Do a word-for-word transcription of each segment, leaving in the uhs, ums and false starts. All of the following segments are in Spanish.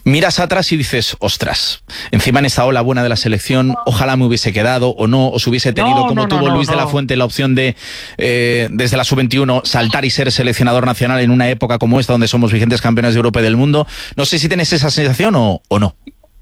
Miras atrás y dices, ostras, encima en esta ola buena de la selección, ojalá me hubiese quedado o no, o se hubiese tenido no, como no, tuvo no, Luis no. de la Fuente la opción de, eh, desde la sub veintiuno, saltar y ser seleccionador nacional en una época como esta, donde somos vigentes campeones de Europa y del mundo. No sé si tienes esa sensación o, o no.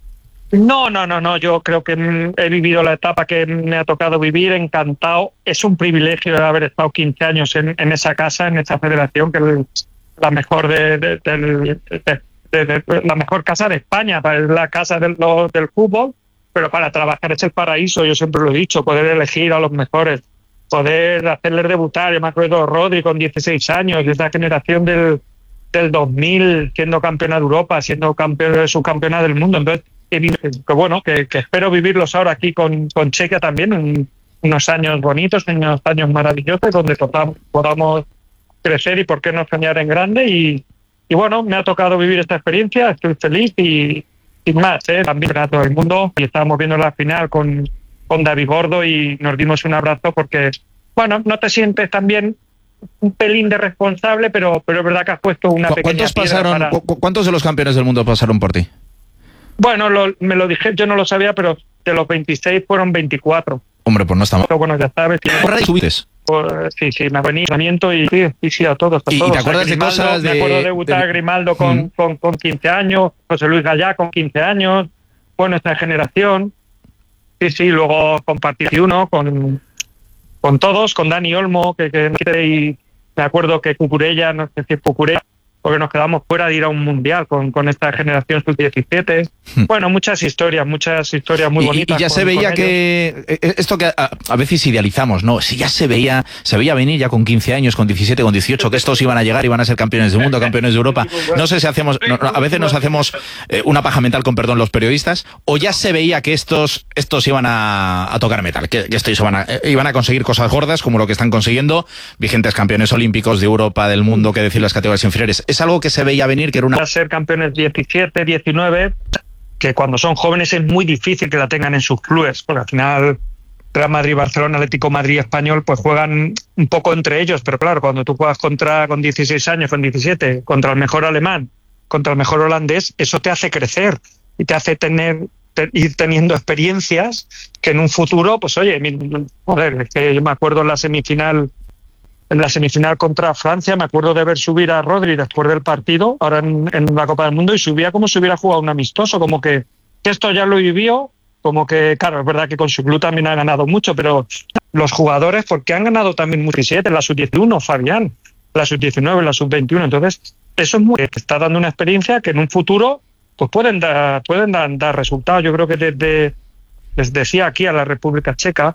No, no, no, no. Yo creo que he vivido la etapa que me ha tocado vivir, encantado. Es un privilegio haber estado quince años en, en esa casa, en esa federación, que es la mejor de, de, de, de, de, de la mejor casa de España, es la casa del, lo, del fútbol, pero para trabajar es el paraíso. Yo siempre lo he dicho, poder elegir a los mejores, poder hacerles debutar. Yo me acuerdo de Rodri con dieciséis años, de esa generación del, del dos mil, siendo campeona de Europa, siendo campeón, subcampeona del mundo. Entonces, que bueno, que, que espero vivirlos ahora aquí con, con Chequia también, en unos años bonitos, unos años maravillosos, donde podamos, podamos crecer y por qué no soñar en grande. Y, y bueno, me ha tocado vivir esta experiencia, estoy feliz y sin más, ¿eh? También a todo el mundo. Y estábamos viendo la final con, con David Gordo y nos dimos un abrazo porque, bueno, no te sientes también un pelín de responsable, pero, pero es verdad que has puesto una ¿Cu pequeña ¿Cuántos piedra pasaron? para... ¿cu ¿Cuántos de los campeones del mundo pasaron por ti? Bueno, lo, me lo dije, yo no lo sabía, pero de los veintiséis fueron veinticuatro. Hombre, pues no está mal. Pero bueno, ya sabes. ¿Subiste? Pues, sí, sí, me venía y sí, sí, sí, a todos. A ¿Y, todos. ¿Y te acuerdas Grimaldo, de cosas de...? Me acuerdo de debutar de... a Grimaldo con, mm. con, con quince años, José Luis Gallá con quince años, fue nuestra generación. Sí, sí, luego compartí uno con, con todos, con Dani Olmo, que, que y me acuerdo que Cucurella, no sé si es Cucurella, porque nos quedamos fuera de ir a un mundial con, con esta generación sub diecisiete. Hmm. Bueno, muchas historias, muchas historias muy y, bonitas. Y ya con, se veía que esto que a, a veces idealizamos, ¿no? Si ya se veía, se veía venir ya con quince años, con diecisiete, con dieciocho, que estos iban a llegar y iban a ser campeones del mundo, campeones de Europa. No sé si hacemos, no, a veces nos hacemos eh, una paja mental, con perdón, los periodistas, o ya se veía que estos, estos iban a, a tocar metal, que, que estos iban a, eh, iban a conseguir cosas gordas, como lo que están consiguiendo, vigentes campeones olímpicos de Europa, del mundo, que decir las categorías inferiores. Es algo que se veía venir, que era una... A ser campeones diecisiete, diecinueve, que cuando son jóvenes es muy difícil que la tengan en sus clubes, porque al final Real Madrid, Barcelona, Atlético Madrid, Español, pues juegan un poco entre ellos, pero claro, cuando tú juegas contra con dieciséis años, con diecisiete, contra el mejor alemán, contra el mejor holandés, eso te hace crecer y te hace tener te, ir teniendo experiencias que en un futuro, pues oye, joder, es que yo me acuerdo en la semifinal En la semifinal contra Francia, me acuerdo de ver subir a Rodri después del partido, ahora en, en la Copa del Mundo, y subía como si hubiera jugado un amistoso, como que, que esto ya lo vivió, como que, claro, es verdad que con su club también ha ganado mucho, pero los jugadores, porque han ganado también mucho, diecisiete, la sub dieciuno, Fabián, la sub diecinueve, la sub veintiuno, entonces eso es muy, está dando una experiencia que en un futuro pues pueden dar, pueden dar, dar resultados. Yo creo que desde, les decía aquí a la República Checa,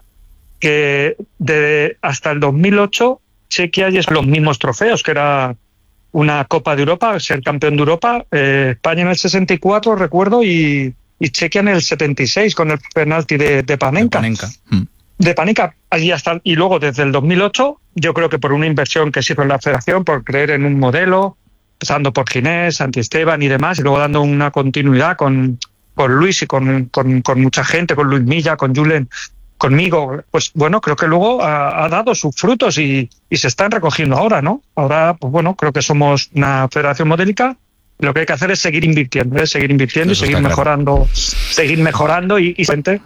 que de, hasta el dos mil ocho Chequia y es los mismos trofeos, que era una Copa de Europa, ser campeón de Europa, eh, España en el sesenta y cuatro, recuerdo, y, y Chequia en el setenta y seis con el penalti de, de Panenka. De Panenka. Hmm. De Panenka, allí hasta, y luego desde el dos mil ocho, yo creo que por una inversión que se hizo en la federación, por creer en un modelo, empezando por Ginés, Santisteban y demás, y luego dando una continuidad con, con Luis y con, con, con mucha gente, con Luis Milla, con Julen, conmigo, pues bueno, creo que luego ha, ha dado sus frutos y, y se están recogiendo ahora, ¿no? Ahora, pues bueno, creo que somos una federación modélica. Lo que hay que hacer es seguir invirtiendo, ¿eh? seguir invirtiendo Eso y seguir mejorando, claro. seguir mejorando y, y,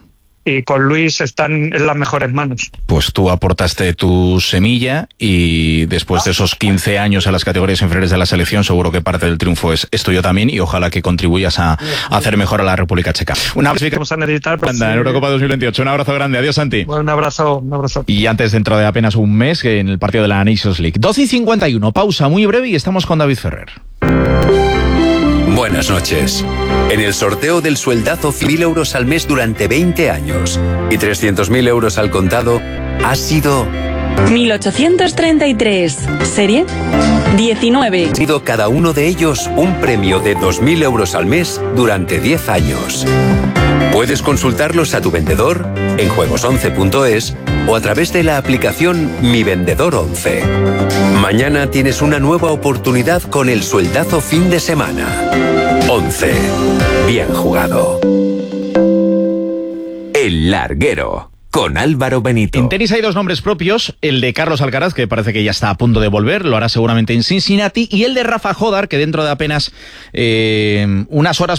y con Luis están en las mejores manos. Pues tú aportaste tu semilla y después de esos quince años en las categorías inferiores de la selección, seguro que parte del triunfo es, es tuyo también, y ojalá que contribuyas a, a hacer mejor a la República Checa. Una vez vamos a necesitar pues, en Eurocopa dos mil veintiocho. Un abrazo grande. Adiós, Santi. Bueno, un abrazo, un abrazo. Y antes, dentro de apenas un mes, en el partido de la Nations League. doce y cincuenta y uno, pausa muy breve y estamos con David Ferrer. Buenas noches. En el sorteo del sueldazo, mil euros al mes durante veinte años y trescientos mil euros al contado, ha sido... mil ochocientos treinta y tres. ¿Serie? diecinueve. Ha sido cada uno de ellos un premio de dos mil euros al mes durante diez años. Puedes consultarlos a tu vendedor, en juegos once punto es o a través de la aplicación Mi Vendedor once. Mañana tienes una nueva oportunidad con el sueldazo fin de semana. once. Bien jugado. El Larguero, con Álvaro Benito. En tenis hay dos nombres propios, el de Carlos Alcaraz, que parece que ya está a punto de volver, lo hará seguramente en Cincinnati, y el de Rafa Jodar, que dentro de apenas eh, unas horas